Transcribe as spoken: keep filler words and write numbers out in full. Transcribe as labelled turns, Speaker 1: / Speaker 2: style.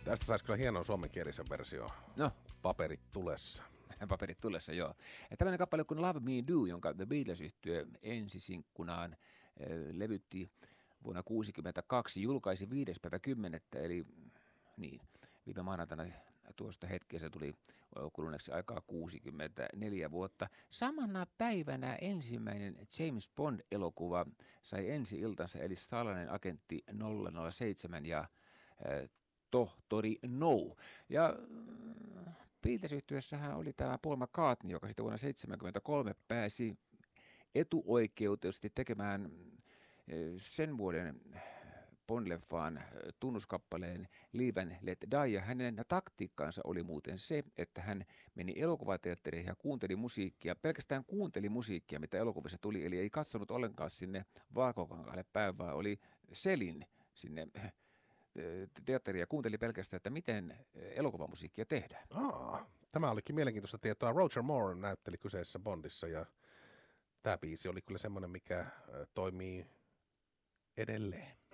Speaker 1: Tästä saisi kyllä hienon suomenkielisen versio.
Speaker 2: No.
Speaker 1: Paperit tulessa.
Speaker 2: Paperit tulessa, joo. Ja tämmöinen kappale kuin Love Me Do, jonka The Beatles-yhtye ensisinkkunaan äh, levytti vuonna tuhatyhdeksänsataakuusikymmentäkaksi, julkaisi viides päivä kymmenettä, eli niin, viime maanantaina tuosta hetkestä tuli kuluneeksi aikaa kuusikymmentäneljä vuotta. Samana päivänä ensimmäinen James Bond-elokuva sai ensi-iltansa, eli Salainen agentti nolla nolla seitsemän ja äh, Tohtori No. Ja äh, Beatles-yhtyessähän oli tämä Paul McCartney, joka sitten vuonna tuhatyhdeksänsataaseitsemänkymmentäkolme pääsi etuoikeutetusti tekemään äh, sen vuoden Bond-leffaan tunnuskappaleen Live and Let Die, ja hänen taktiikkaansa oli muuten se, että hän meni elokuvateatteriin ja kuunteli musiikkia, pelkästään kuunteli musiikkia, mitä elokuvissa tuli, eli ei katsonut ollenkaan sinne vaakokankaalle päin, vaan oli selin sinne teatteriin ja kuunteli pelkästään, että miten elokuvamusiikkia tehdään.
Speaker 1: Aa, tämä olikin mielenkiintoista tietoa. Roger Moore näytteli kyseisessä Bondissa, ja tämä biisi oli kyllä semmoinen, mikä toimii edelleen.